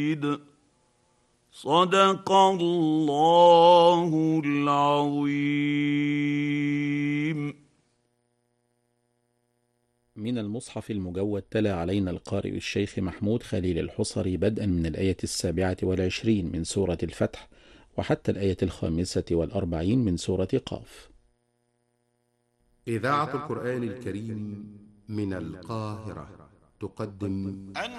صدق الله العظيم. من المصحف المجود تلا علينا القارئ الشيخ محمود خليل الحصري بدءا من الآية 27 من سورة الفتح وحتى الآية 45 من سورة قاف. إذاعة القرآن الكريم من القاهرة تقدم